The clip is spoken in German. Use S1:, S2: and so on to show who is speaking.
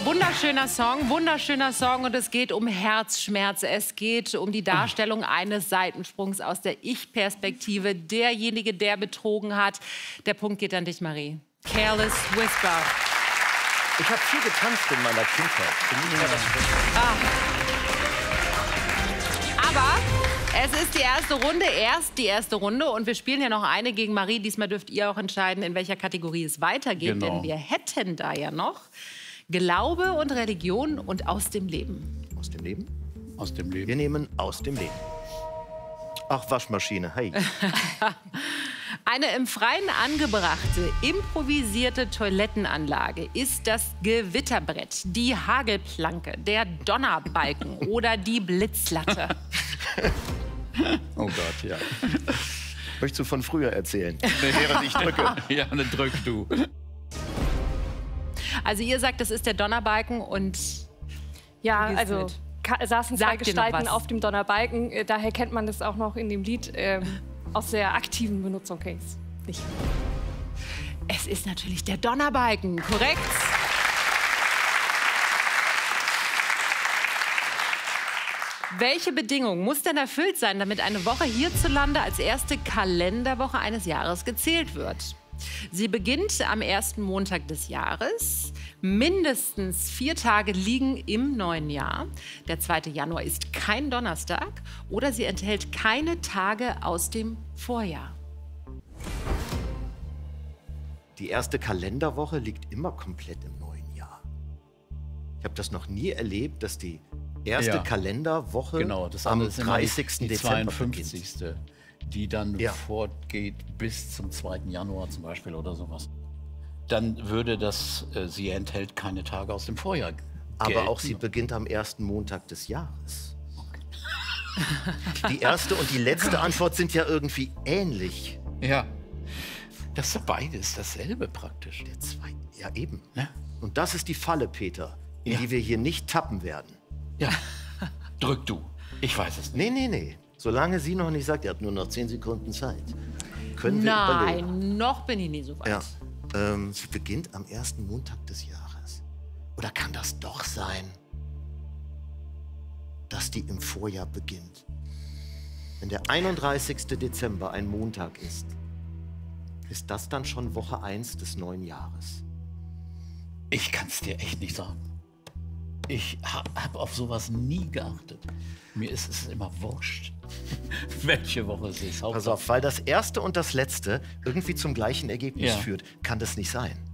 S1: wunderschöner Song und es geht um Herzschmerz. Es geht um die Darstellung eines Seitensprungs aus der Ich-Perspektive. Derjenige, der betrogen hat. Der Punkt geht an dich, Marie. Careless Whisper.
S2: Ich habe viel getanzt in meiner Kindheit.
S1: Aber es ist die erste Runde. Und wir spielen ja noch eine gegen Marie. Diesmal dürft ihr auch entscheiden, in welcher Kategorie es weitergeht.
S3: Genau.
S1: Denn wir hätten da ja noch Glaube und Religion und aus dem Leben.
S2: Aus dem Leben?
S3: Aus dem Leben.
S2: Wir nehmen aus dem Leben. Ach, Waschmaschine, hey.
S1: Eine im Freien angebrachte, improvisierte Toilettenanlage ist das Gewitterbrett, die Hagelplanke, der Donnerbalken oder die Blitzlatte.
S3: Oh Gott, ja.
S2: Möchtest du von früher erzählen? Während ich drücke.
S3: Ja, dann drück du.
S1: Also ihr sagt, das ist der Donnerbalken und...
S4: Ja, also saßen zwei
S1: Sagt dir noch
S4: Gestalten
S1: was?
S4: auf dem Donnerbalken. Daher kennt man das auch noch in dem Lied aus der aktiven Benutzung. Okay, nicht.
S1: Es ist natürlich der Donnerbalken, korrekt? Welche Bedingung muss denn erfüllt sein, damit eine Woche hierzulande als erste Kalenderwoche eines Jahres gezählt wird? Sie beginnt am ersten Montag des Jahres. Mindestens 4 Tage liegen im neuen Jahr. Der 2. Januar ist kein Donnerstag. Oder sie enthält keine Tage aus dem Vorjahr.
S2: Die erste Kalenderwoche liegt immer komplett im neuen Jahr. Ich habe das noch nie erlebt, dass die erste Kalenderwoche
S3: Genau, das
S2: am
S3: ist immer
S2: 30.
S3: die
S2: Dezember
S3: 52.
S2: beginnt.
S3: Die dann
S2: Ja.
S3: fortgeht bis zum 2. Januar zum Beispiel oder sowas. Dann würde das, sie enthält keine Tage aus dem Vorjahr
S2: Aber
S3: gelten.
S2: auch sie beginnt am ersten Montag des Jahres. Die erste und die letzte Antwort sind ja irgendwie ähnlich.
S3: Ja, das ist beides dasselbe praktisch.
S2: Der zweite, ja eben.
S3: Ja,
S2: Und das ist die Falle, Peter, in
S3: Ja.
S2: die wir hier nicht tappen werden.
S3: ja. Drück du. Ich weiß es nicht.
S2: Nee. Solange sie noch nicht sagt, ihr habt nur noch 10 Sekunden Zeit, können wir überlegen.
S1: Nein, noch bin ich nie so weit.
S2: Ja. Sie beginnt am ersten Montag des Jahres. Oder kann das doch sein, dass die im Vorjahr beginnt? Wenn der 31. Dezember ein Montag ist das dann schon Woche 1 des neuen Jahres?
S3: Ich kann es dir echt nicht sagen. Ich hab auf sowas nie geachtet. Mir ist es immer wurscht, welche Woche es ist.
S2: Pass auf, weil das erste und das letzte irgendwie zum gleichen Ergebnis
S3: Ja.
S2: führt, kann das nicht sein.